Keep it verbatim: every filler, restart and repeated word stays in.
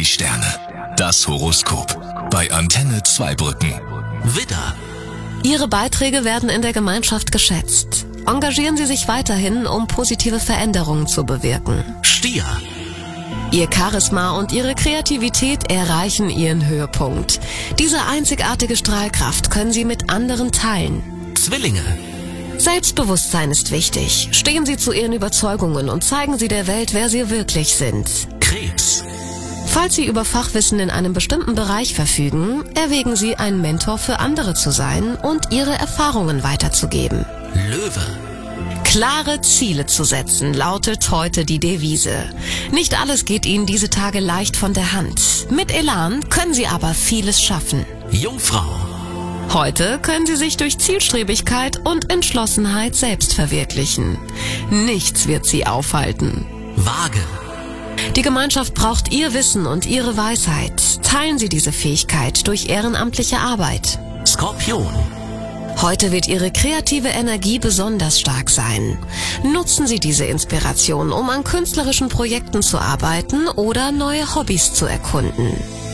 Die Sterne. Das Horoskop. Bei Antenne Zweibrücken. Widder. Ihre Beiträge werden in der Gemeinschaft geschätzt. Engagieren Sie sich weiterhin, um positive Veränderungen zu bewirken. Stier. Ihr Charisma und Ihre Kreativität erreichen ihren Höhepunkt. Diese einzigartige Strahlkraft können Sie mit anderen teilen. Zwillinge. Selbstbewusstsein ist wichtig. Stehen Sie zu Ihren Überzeugungen und zeigen Sie der Welt, wer Sie wirklich sind. Krebs. Falls Sie über Fachwissen in einem bestimmten Bereich verfügen, erwägen Sie, ein Mentor für andere zu sein und Ihre Erfahrungen weiterzugeben. Löwe. Klare Ziele zu setzen, lautet heute die Devise. Nicht alles geht Ihnen diese Tage leicht von der Hand. Mit Elan können Sie aber vieles schaffen. Jungfrau. Heute können Sie sich durch Zielstrebigkeit und Entschlossenheit selbst verwirklichen. Nichts wird Sie aufhalten. Waage. Die Gemeinschaft braucht Ihr Wissen und Ihre Weisheit. Teilen Sie diese Fähigkeit durch ehrenamtliche Arbeit. Skorpion. Heute wird Ihre kreative Energie besonders stark sein. Nutzen Sie diese Inspiration, um an künstlerischen Projekten zu arbeiten oder neue Hobbys zu erkunden.